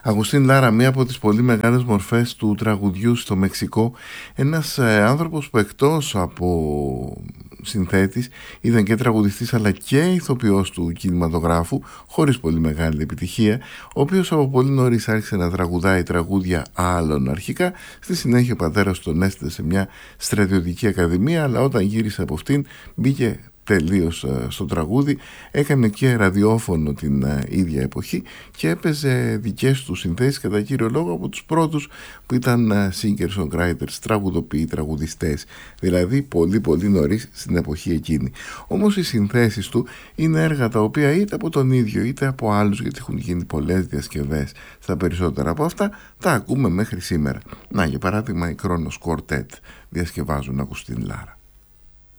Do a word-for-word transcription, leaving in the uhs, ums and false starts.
Αγουστίν Λάρα, μία από τις πολύ μεγάλες μορφές του τραγουδιού στο Μεξικό, ένας ε, άνθρωπος που εκτός από συνθέτης ήταν και τραγουδιστής αλλά και ηθοποιός του κινηματογράφου, χωρίς πολύ μεγάλη επιτυχία, ο οποίος από πολύ νωρίς άρχισε να τραγουδάει τραγούδια άλλων αρχικά. Στη συνέχεια ο πατέρας τον έστειλε σε μια στρατιωτική ακαδημία, αλλά όταν γύρισε από αυτήν μπήκε τελείως στο τραγούδι, έκανε και ραδιόφωνο την uh, ίδια εποχή και έπαιζε δικές του συνθέσεις, κατά κύριο λόγο από τους πρώτους που ήταν uh, singer-songwriters, τραγουδοποιοί, τραγουδιστές, δηλαδή πολύ πολύ νωρίς στην εποχή εκείνη. Όμως οι συνθέσεις του είναι έργα τα οποία είτε από τον ίδιο είτε από άλλους, γιατί έχουν γίνει πολλές διασκευές στα περισσότερα από αυτά, τα ακούμε μέχρι σήμερα. Να, για παράδειγμα οι Kronos Quartet διασκευάζουν Αγουστίν Λάρα.